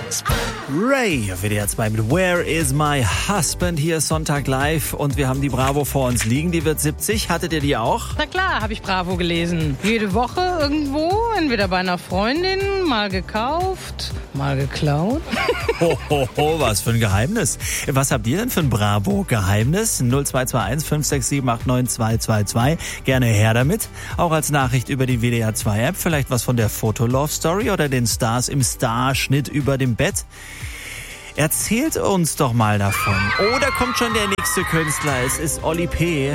Ray auf WDR 2 mit Where is my husband? Hier ist Sonntag live und wir haben die Bravo vor uns liegen. Die wird 70. Hattet ihr die auch? Na klar, habe ich Bravo gelesen. Jede Woche irgendwo, entweder bei einer Freundin, mal gekauft, mal geklaut. Ho, ho, ho, was für ein Geheimnis. Was habt ihr denn für ein Bravo-Geheimnis? 0221 567 89222. Gerne her damit. Auch als Nachricht über die WDR 2 App. Vielleicht was von der Fotolove-Story oder den Stars im Starschnitt über dem Bett. Erzählt uns doch mal davon. Oh, da kommt schon der nächste Künstler. Es ist Oli P.